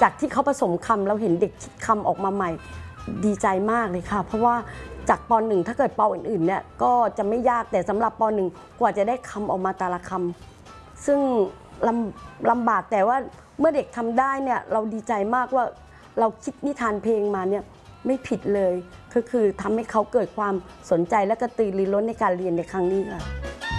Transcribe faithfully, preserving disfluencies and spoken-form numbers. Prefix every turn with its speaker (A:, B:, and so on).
A: จากที่เขาผสมคำเราเห็นเด็กคิดคำออกมาใหม่ดีใจมากเลยค่ะเพราะว่าจากป.หนึ่งถ้าเกิดป.อื่นๆเนี่ยก็จะไม่ยากแต่สำหรับป.หนึ่งกว่าจะได้คำออกมาแต่ละคำซึ่งลำลำบากแต่ว่าเมื่อเด็กทำได้เนี่ยเราดีใจมากว่าเราคิดนิทานเพลงมาเนี่ยไม่ผิดเลยคือคือทำให้เขาเกิดความสนใจและกระตือรือร้นในการเรียนในครั้งนี้ค่ะ